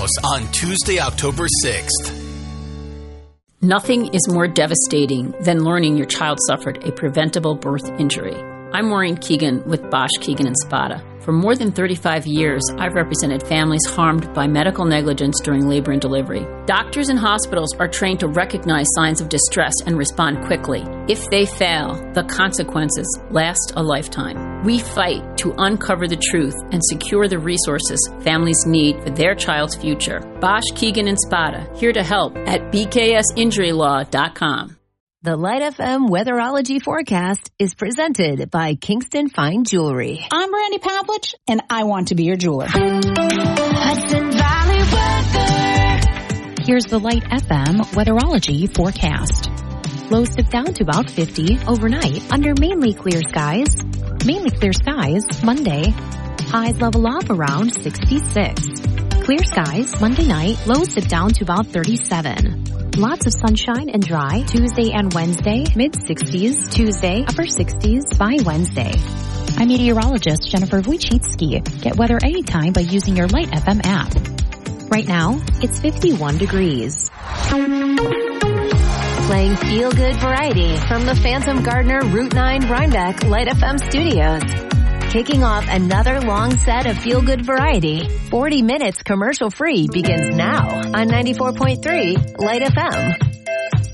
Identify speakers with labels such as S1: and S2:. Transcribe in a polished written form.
S1: on Tuesday, October 6th.
S2: Nothing is more devastating than learning your child suffered a preventable birth injury. I'm Maureen Keegan with Bosch, Keegan & Spada. For more than 35 years, I've represented families harmed by medical negligence during labor and delivery. Doctors and hospitals are trained to recognize signs of distress and respond quickly. If they fail, the consequences last a lifetime. We fight to uncover the truth and secure the resources families need for their child's future. Bosch, Keegan & Spada, here to help at bksinjurylaw.com.
S3: The Light FM Weatherology Forecast is presented by Kingston Fine Jewelry.
S4: I'm Brandy Pavlich, and I want to be your jeweler.
S3: Hudson Valley weather.
S5: Here's the Light FM Weatherology Forecast. Lows dip down to about 50 overnight under mainly clear skies. Mainly clear skies Monday. Highs level off around 66. Clear skies Monday night. Lows dip down to about 37. Lots of sunshine and dry Tuesday and Wednesday, mid-60s, Tuesday, upper 60s by Wednesday. I'm meteorologist Jennifer Wojcicki. Get weather anytime by using your Light FM app. Right now, it's 51 degrees.
S3: Playing feel-good variety from the Phantom Gardener Route 9 Rhinebeck Light FM studios. Kicking off another long set of feel-good variety. 40 minutes commercial-free begins now on 94.3 Light FM.